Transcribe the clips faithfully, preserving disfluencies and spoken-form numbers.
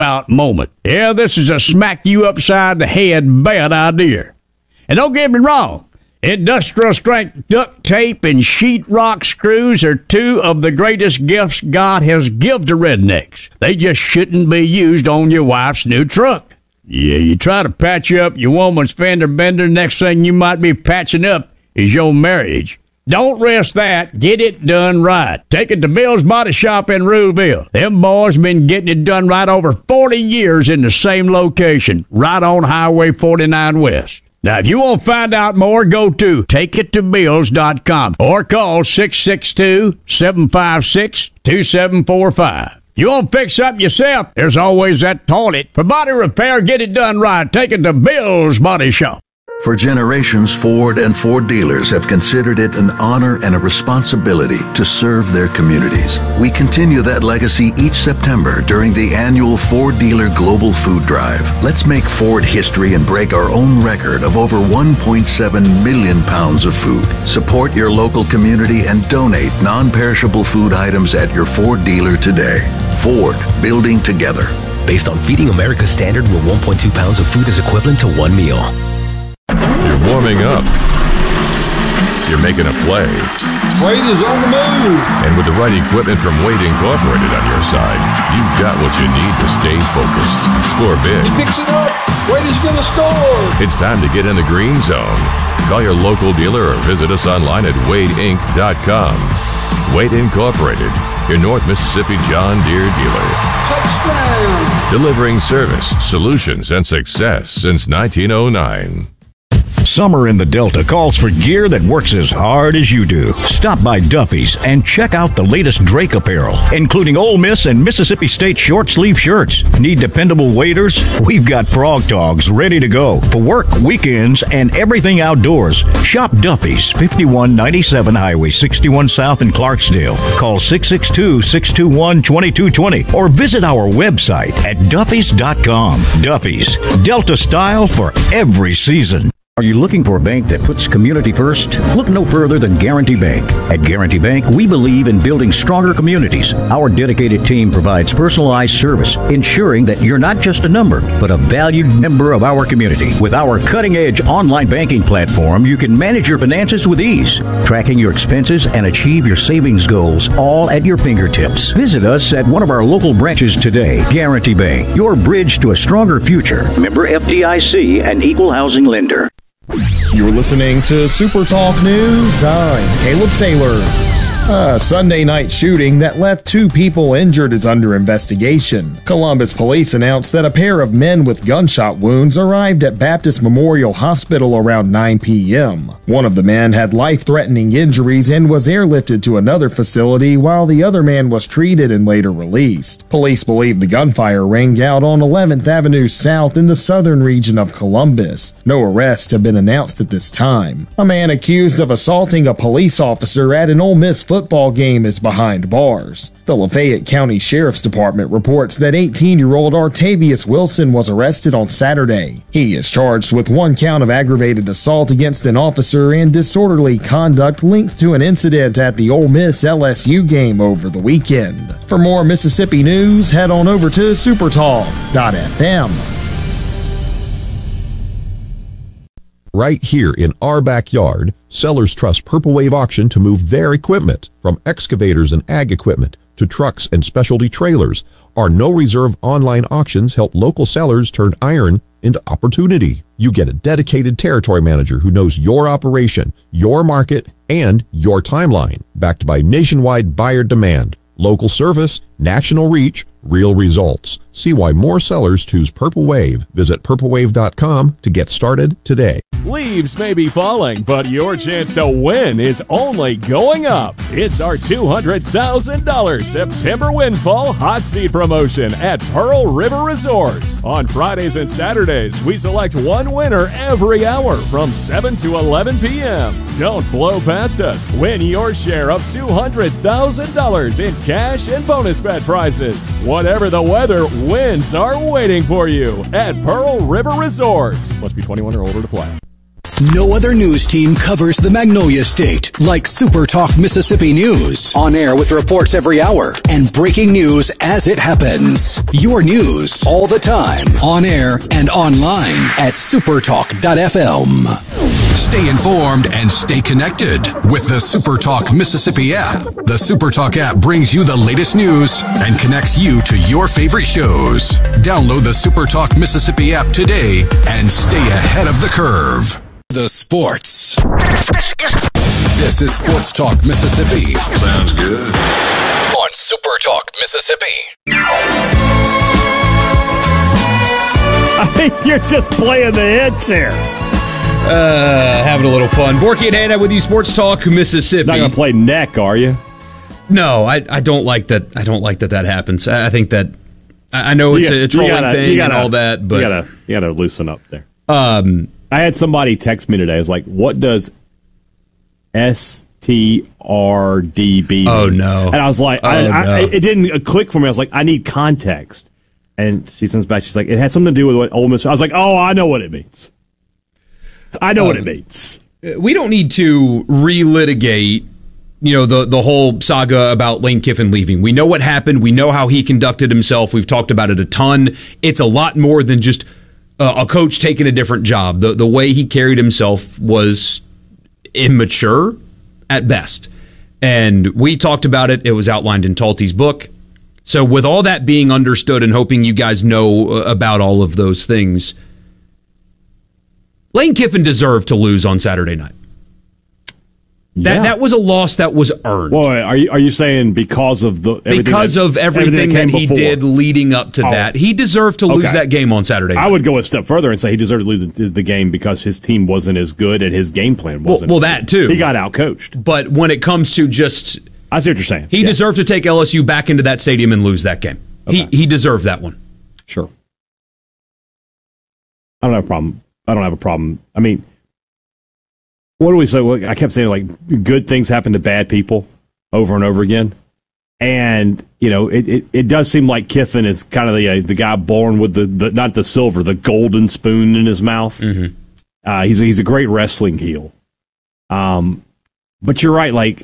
out moment. Yeah, this is a smack you upside the head bad idea. And don't get me wrong, industrial strength duct tape and sheetrock screws are two of the greatest gifts God has given to rednecks. They just shouldn't be used on your wife's new truck. Yeah, you try to patch up your woman's fender bender, next thing you might be patching up is your marriage. Don't risk that. Get it done right. Take it to Bill's Body Shop in Ruleville. Them boys been getting it done right over forty years in the same location, right on Highway forty-nine West. Now, if you want to find out more, go to take it to bills dot com or call six six two, seven five six, two seven four five. You want to fix up yourself? There's always that toilet. For body repair, get it done right. Take it to Bill's Body Shop. For generations, Ford and Ford dealers have considered it an honor and a responsibility to serve their communities. We continue that legacy each September during the annual Ford Dealer Global Food Drive. Let's make Ford history and break our own record of over one point seven million pounds of food. Support your local community and donate non-perishable food items at your Ford dealer today. Ford, building together. Based on Feeding America standard, where one point two pounds of food is equivalent to one meal. You're warming up. You're making a play. Wade is on the move. And with the right equipment from Wade Incorporated on your side, you've got what you need to stay focused. Score big. He picks it up. Wade is going to score. It's time to get in the green zone. Call your local dealer or visit us online at wade inc dot com. Wade Incorporated, your North Mississippi John Deere dealer. Touchdown. Delivering service, solutions, and success since nineteen oh nine. Summer in the Delta calls for gear that works as hard as you do. Stop by Duffy's and check out the latest Drake apparel, including Ole Miss and Mississippi State short-sleeve shirts. Need dependable waders? We've got Frog Togs ready to go for work, weekends, and everything outdoors. Shop Duffy's, fifty-one ninety-seven Highway sixty-one South in Clarksdale. Call six six two, six two one, two two two zero or visit our website at duffys dot com. Duffy's, Delta style for every season. Are you looking for a bank that puts community first? Look no further than Guarantee Bank. At Guarantee Bank, we believe in building stronger communities. Our dedicated team provides personalized service, ensuring that you're not just a number, but a valued member of our community. With our cutting-edge online banking platform, you can manage your finances with ease, tracking your expenses and achieve your savings goals, all at your fingertips. Visit us at one of our local branches today. Guarantee Bank, your bridge to a stronger future. Member F D I C, an equal housing lender. You're listening to Super Talk News. I'm Caleb Sailors. A Sunday night shooting that left two people injured is under investigation. Columbus police announced that a pair of men with gunshot wounds arrived at Baptist Memorial Hospital around nine p.m. One of the men had life-threatening injuries and was airlifted to another facility, while the other man was treated and later released. Police believe the gunfire rang out on eleventh Avenue South in the southern region of Columbus. No arrests have been announced at this time. A man accused of assaulting a police officer at an Ole Miss football game is behind bars. The Lafayette County Sheriff's Department reports that eighteen-year-old Artavius Wilson was arrested on Saturday. He is charged with one count of aggravated assault against an officer and disorderly conduct linked to an incident at the Ole Miss L S U game over the weekend. For more Mississippi news, head on over to supertalk dot f m. Right here in our backyard, sellers trust Purple Wave Auction to move their equipment. From excavators and ag equipment to trucks and specialty trailers, our no-reserve online auctions help local sellers turn iron into opportunity. You get a dedicated territory manager who knows your operation, your market, and your timeline, backed by nationwide buyer demand, local service, national reach, real results. See why more sellers choose Purple Wave. Visit purple wave dot com to get started today. Leaves may be falling, but your chance to win is only going up. It's our two hundred thousand dollars September Windfall Hot Seat promotion at Pearl River Resort. On Fridays and Saturdays, we select one winner every hour from seven to eleven p.m. Don't blow past us. Win your share of two hundred thousand dollars in cash and bonus bet prizes. Whatever the weather, wins are waiting for you at Pearl River Resort. Must be twenty-one or older to play. No other news team covers the Magnolia State like Super Talk Mississippi News. On air with reports every hour and breaking news as it happens. Your news all the time. On air and online at supertalk dot f m. Stay informed and stay connected with the SuperTalk Mississippi app. The SuperTalk app brings you the latest news and connects you to your favorite shows. Download the SuperTalk Mississippi app today and stay ahead of the curve. The sports. This is Sports Talk Mississippi. Sounds good. On SuperTalk Mississippi. I think you're just playing the hits here. Uh, having a little fun. Borky and Hannah with you, Sports Talk Mississippi. Not going to play neck, are you? No, I, I don't like that. I don't like that that happens. I, I think that I know it's you, a trolling gotta, thing gotta, and all that, but you gotta you gotta loosen up there. Um, I had somebody text me today. I was like, "What does S T R D B mean?" Oh no! And I was like, oh, I, I, no. it didn't click for me. I was like, I need context. And she sends back. She's like, it had something to do with what Ole Miss. I was like, oh, I know what it means. I know um, what it means. We don't need to relitigate, you know, the, the whole saga about Lane Kiffin leaving. We know what happened. We know how he conducted himself. We've talked about it a ton. It's a lot more than just uh, a coach taking a different job. The, the way he carried himself was immature at best. And we talked about it. It was outlined in Talty's book. So with all that being understood and hoping you guys know about all of those things, Lane Kiffin deserved to lose on Saturday night. That yeah. that was a loss that was earned. Well, are you are you saying because of the everything because that, of everything, everything that, that he before. did leading up to oh. that? He deserved to lose okay. that game on Saturday night. I would go a step further and say he deserved to lose the, the game because his team wasn't as good and his game plan wasn't. Well, well as that good. too. He got outcoached. But when it comes to just, I see what you're saying. He yeah. deserved to take L S U back into that stadium and lose that game. Okay. He he deserved that one. Sure. I don't have a problem. I don't have a problem. I mean, what do we say? Well, I kept saying, like, good things happen to bad people over and over again. And, you know, it, it, it does seem like Kiffin is kind of the uh, the guy born with the, the, not the silver, the golden spoon in his mouth. Mm-hmm. Uh, he's, a, he's a great wrestling heel. Um, but you're right, like,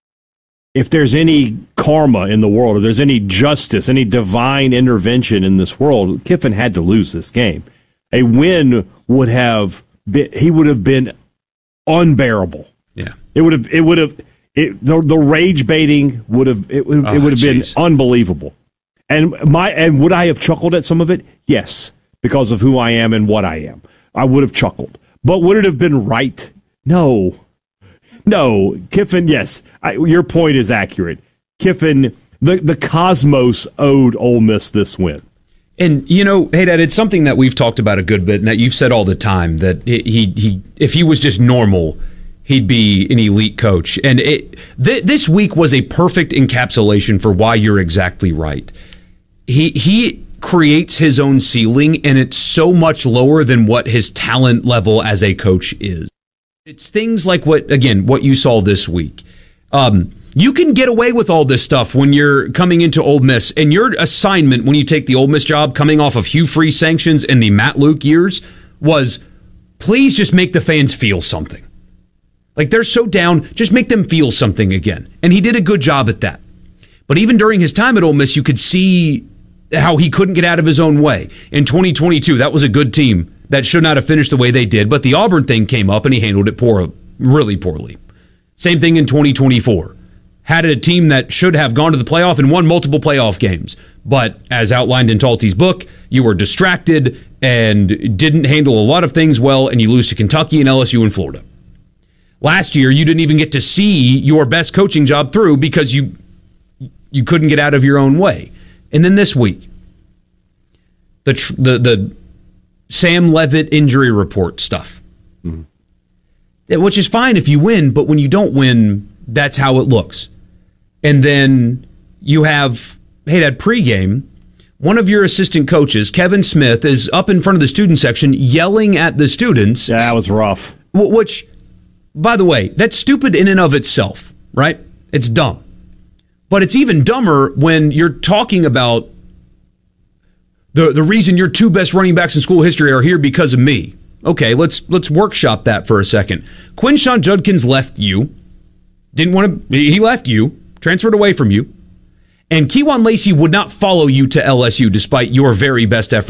if there's any karma in the world, or there's any justice, any divine intervention in this world, Kiffin had to lose this game. A win would have been, he would have been unbearable. Yeah. It would have, it would have, it, the, the rage baiting would have, it, would, oh, it would have geez. been unbelievable. And my, and would I have chuckled at some of it? Yes, because of who I am and what I am. I would have chuckled. But would it have been right? No. No, Kiffin, yes, I, your point is accurate. Kiffin, the, the cosmos owed Ole Miss this win. And, you know, hey, Dad, it's something that we've talked about a good bit, and that you've said all the time, that he, he, he if he was just normal, he'd be an elite coach. And it, th- this week was a perfect encapsulation for why you're exactly right. He he creates his own ceiling, and it's so much lower than what his talent level as a coach is. It's things like what, again, what you saw this week. Um, you can get away with all this stuff when you're coming into Ole Miss, and your assignment when you take the Ole Miss job, coming off of Hugh Freeze sanctions and the Matt Luke years, was please just make the fans feel something. Like, they're so down, just make them feel something again. And he did a good job at that. But even during his time at Ole Miss, you could see how he couldn't get out of his own way. In twenty twenty-two, that was a good team that should not have finished the way they did, but the Auburn thing came up and he handled it poor, really poorly. Same thing in twenty twenty-four. Had a team that should have gone to the playoff and won multiple playoff games. But as outlined in Talty's book, you were distracted and didn't handle a lot of things well, and you lose to Kentucky and L S U and Florida. Last year, you didn't even get to see your best coaching job through because you you couldn't get out of your own way. And then this week, the tr- the the Sam Leavitt injury report stuff, mm-hmm. which is fine if you win, but when you don't win, that's how it looks. And then you have, hey, Dad, pregame, one of your assistant coaches, Kevin Smith, is up in front of the student section yelling at the students. Yeah, that was rough. Which, by the way, that's stupid in and of itself, right? It's dumb. But it's even dumber when you're talking about the, the reason your two best running backs in school history are here because of me. Okay, let's let's workshop that for a second. Quinshon Judkins left you. Didn't want to. He left you. Transferred away from you. And Kejuan Lacey would not follow you to L S U despite your very best effort